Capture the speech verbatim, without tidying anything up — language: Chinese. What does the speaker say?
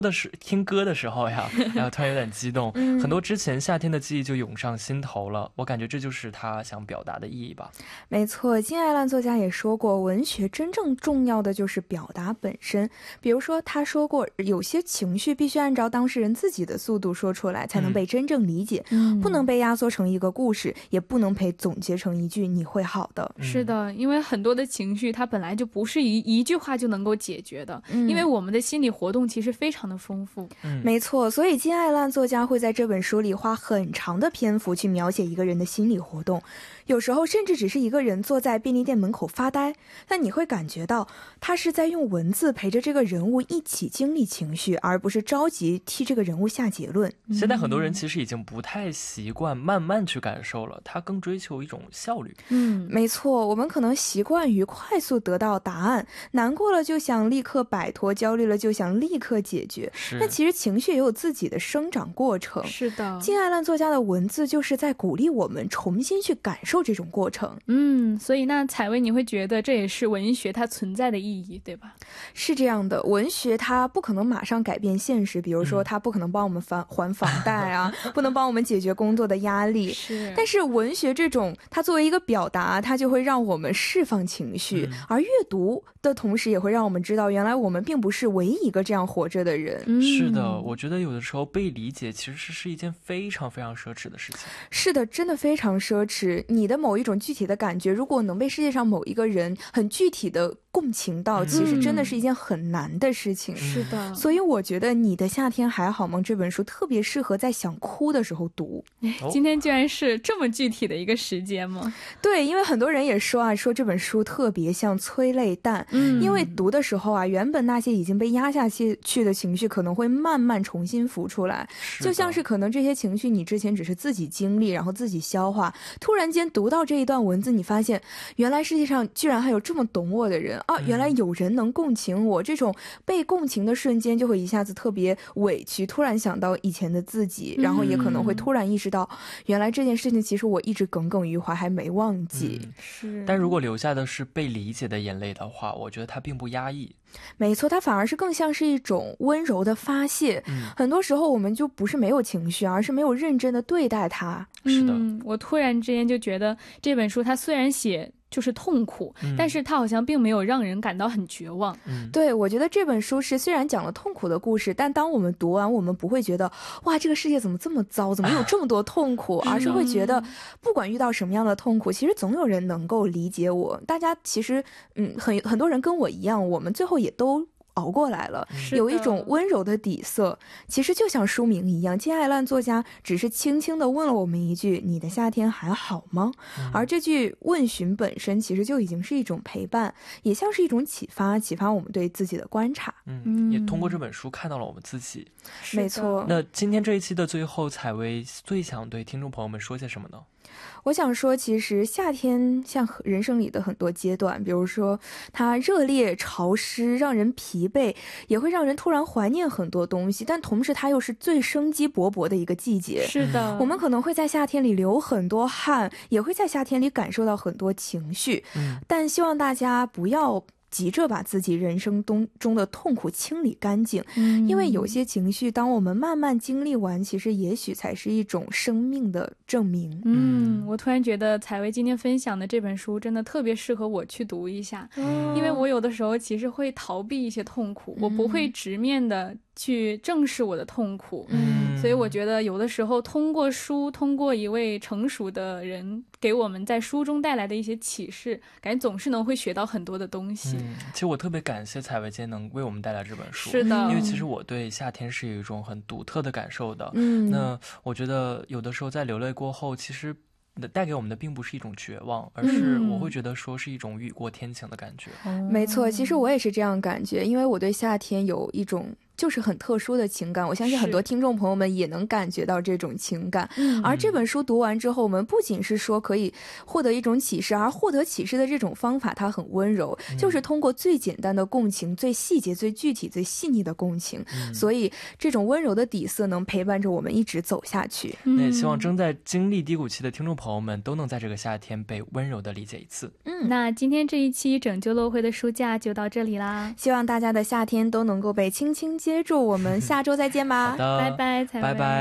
的是听歌的时候呀，然后突然有点激动、嗯、很多之前夏天的记忆就涌上心头了，我感觉这就是他想表达的意义吧。 没错，金爱兰作家也说过，文学真正重要的就是表达本身。比如说他说过，有些情绪必须按照当事人自己的速度说出来才能被真正理解、嗯、不能被压缩成一个故事，也不能被总结成一句你会好的、 嗯、是的，因为很多的情绪它本来就不是一一句话就能够解决的、嗯、因为我们的心理活动其实非常的丰富、 嗯、没错，所以金爱兰作家会在这本书里花很长的篇幅去描写一个人的心理活动，有时候甚至只是一个人坐在便利店门口发呆，但你会感觉到他是在用文字陪着这个人物一起经历情绪，而不是着急替这个人物下结论。 现在很多人其实已经不太习惯慢慢去感受了，他更追求一种效率。 嗯，没错，我们可能习惯于快速得到答案，难过了就想立刻摆脱，焦虑了就想立刻解决，但其实情绪也有自己的生长过程。 是的， 金爱兰作家的文字就是在鼓励我们重新去感受这种过程。 嗯，所以那采薇，你会觉得这也是文学它存在的意义，对吧？ 是这样的，文学它不可能马上改变现实，比如说它不可能帮我们还还房贷啊，不能帮我们解决工作的压力。 是， 但是文学这种，它作为一个表达，它就会让我们释放情绪、嗯、而阅读的同时也会让我们知道，原来我们并不是唯一一个这样活着的人。 嗯、是的，我觉得有的时候被理解其实是一件非常非常奢侈的事情。 是的，真的非常奢侈。你的某一种具体的感觉，如果能被世界上某一个人很具体的共情到，其实真的是一件很难的事情。 是的， 所以我觉得你的夏天还好吗这本书特别适合在想哭的时候读。 今天居然是这么具体的一个时间吗？ 对，因为很多人也说啊，说这本书特别像催泪弹、嗯、因为读的时候啊，原本那些已经被压下去的情绪可能会慢慢重新浮出来，就像是可能这些情绪你之前只是自己经历然后自己消化，突然间读到这一段文字，你发现原来世界上居然还有这么懂我的人啊！原来有人能共情我，这种被共情的瞬间就会一下子特别委屈，突然想到以前的自己，然后也可能会突然意识到，原来这件事情其实我一直耿耿于怀，还没忘记。 嗯、是。但如果留下的是被理解的眼泪的话，我觉得它并不压抑。 没错，它反而是更像是一种温柔的发泄、嗯、很多时候我们就不是没有情绪，而是没有认真的对待它。 是的、 嗯、我突然之间就觉得这本书它虽然写就是痛苦、嗯、但是它好像并没有让人感到很绝望、 嗯、对，我觉得这本书是虽然讲了痛苦的故事，但当我们读完我们不会觉得哇这个世界怎么这么糟，怎么有这么多痛苦、啊、而是会觉得不管遇到什么样的痛苦，其实总有人能够理解我。大家其实嗯，很很多人跟我一样，我们最后也都熬过来了，有一种温柔的底色。其实就像书名一样，金爱兰作家只是轻轻地问了我们一句你的夏天还好吗、嗯、而这句问询本身其实就已经是一种陪伴，也像是一种启发，启发我们对自己的观察。 嗯，也通过这本书看到了我们自己。 没错。 那今天这一期的最后，采薇最想对听众朋友们说些什么呢？ 我想说，其实夏天像人生里的很多阶段，比如说它热烈潮湿让人疲惫，也会让人突然怀念很多东西，但同时它又是最生机勃勃的一个季节。 是的， 我们可能会在夏天里流很多汗，也会在夏天里感受到很多情绪、嗯、但希望大家不要急着把自己人生中的痛苦清理干净、嗯、因为有些情绪当我们慢慢经历完，其实也许才是一种生命的证明。 嗯，我突然觉得采薇今天分享的这本书真的特别适合我去读一下、嗯、因为我有的时候其实会逃避一些痛苦、嗯、我不会直面的去正视我的痛苦。嗯，所以我觉得有的时候通过书，通过一位成熟的人给我们在书中带来的一些启示，感觉总是能会学到很多的东西。 嗯，其实我特别感谢采薇今天能为我们带来这本书。 是的， 因为其实我对夏天是有一种很独特的感受的。嗯，那我觉得有的时候在流泪过后，其实带给我们的并不是一种绝望，而是我会觉得说是一种雨过天晴的感觉、 嗯、没错，其实我也是这样感觉，因为我对夏天有一种就是很特殊的情感，我相信很多听众朋友们也能感觉到这种情感。而这本书读完之后，我们不仅是说可以获得一种启示，而获得启示的这种方法它很温柔、嗯、就是通过最简单的共情，最细节最具体最细腻的共情、嗯、所以这种温柔的底色能陪伴着我们一直走下去。 那也希望正在经历低谷期的听众朋友们都能在这个夏天被温柔的理解一次。 嗯，那今天这一期拯救落灰的书架就到这里啦， 希望大家的夏天都能够被轻轻接接住，我们下周再见吧。 好的， 拜拜， 拜拜。